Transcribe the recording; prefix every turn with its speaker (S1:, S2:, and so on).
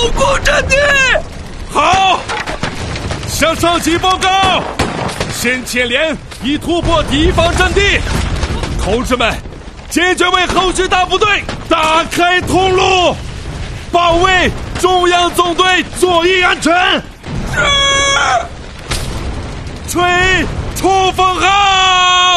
S1: 巩固阵地。
S2: 好，向上级报告，先遣连已突破敌方阵地，同志们，坚决为后续大部队打开通路，保卫中央总队左翼安全。
S1: 是。
S2: 吹冲锋号。